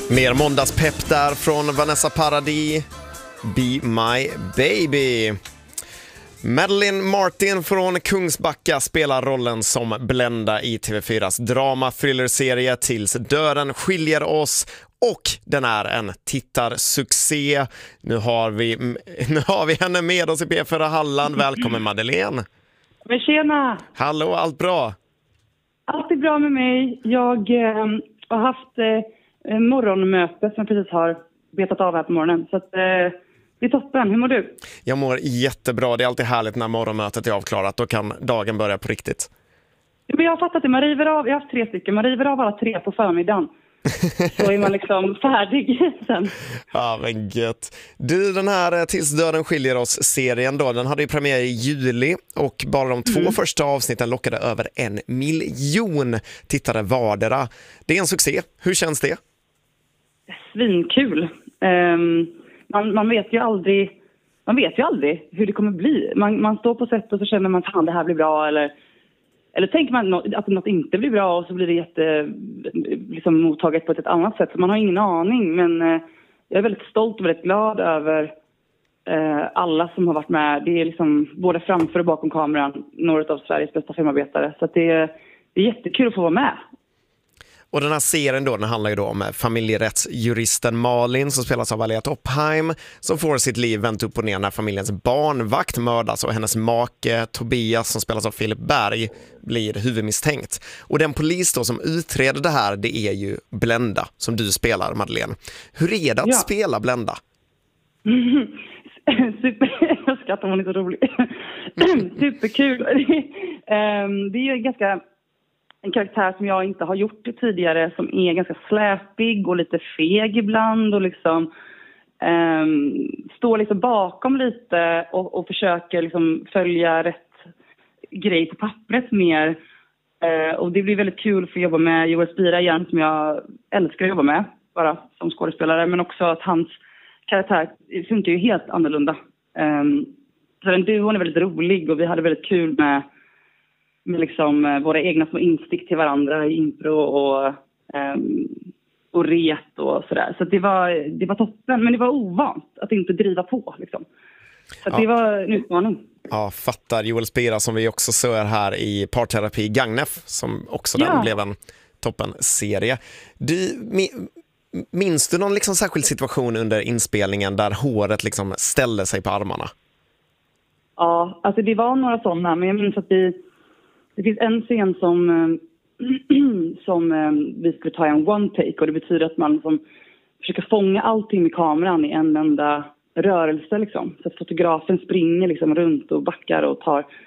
Mer måndagspepp där från Vanessa Paradis, Be My Baby. Madeline Martin från Kungsbacka spelar rollen som Blenda i TV4s drama-thriller-serie Tills döden skiljer oss, och den är en tittarsuccé. Nu har vi henne med oss i P4 Halland. Välkommen Madeleine. Men tjena! Hallå, allt bra? Allt är bra med mig. Jag har haft morgonmöte som jag precis har betat av här på morgonen. Så att, det är toppen. Hur mår du? Jag mår jättebra. Det är alltid härligt när morgonmötet är avklarat. Då kan dagen börja på riktigt. Men jag har fattat det. Man river av, jag har haft 3 stycken. Man river av alla 3 på förmiddagen. Så är man liksom färdig sen. Ja, men gött. Du, den här Tills döden skiljer oss-serien då, den hade ju premiär i juli och bara de 2 första avsnitten lockade över 1 miljon tittare vardera. Det är en succé. Hur känns det? Svinkul. Man vet ju aldrig hur det kommer bli. Man står på sätt och så känner man att det här blir bra, eller tänker man att något inte blir bra och så blir det liksom mottaget på ett annat sätt. Så man har ingen aning, men jag är väldigt stolt och väldigt glad över alla som har varit med. Det är liksom både framför och bakom kameran några av Sveriges bästa filmarbetare. Så att det är jättekul att få vara med. Och den här serien då, den handlar ju då om familjerättsjuristen Malin som spelas av Alia Toppheim, som får sitt liv vänt upp och ner när familjens barnvakt mördas och hennes make Tobias som spelas av Filip Berg blir huvudmisstänkt. Och den polis då som utreder det här, det är ju Blenda som du spelar, Madeleine. Hur är det att spela Blenda? Super, jag skrattar, hon är så rolig. Superkul. Det är ju ganska en karaktär som jag inte har gjort tidigare, som är ganska släpig och lite feg ibland och liksom står liksom bakom lite och försöker liksom följa rätt grej på pappret mer. Och det blir väldigt kul för att jobba med Joel Spira igen, som jag älskar att jobba med bara som skådespelare, men också att hans karaktär funkar ju helt annorlunda. Så den duon är väldigt rolig och vi hade väldigt kul med liksom våra egna små instick till varandra i impro och ret och sådär. Så det var toppen, men det var ovant att inte driva på liksom. Så det var en utmaning. Ja, fattar. Joel Spira som vi också ser här i Parterapi Gagnef, som också den blev en toppen-serie. Minns du någon liksom särskild situation under inspelningen där håret liksom ställde sig på armarna? Ja, alltså det var några sådana, men jag minns att det finns en scen som vi skulle ta en one take, och det betyder att man som försöker fånga allting med kameran i en enda rörelse liksom. Så att fotografen springer liksom runt och backar och tar